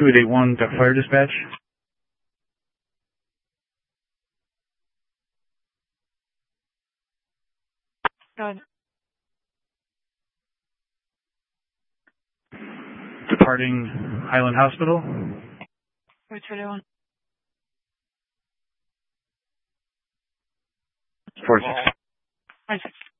2881, Duck Fire Dispatch. Go ahead. Departing Highland Hospital. 2881. 46. 46.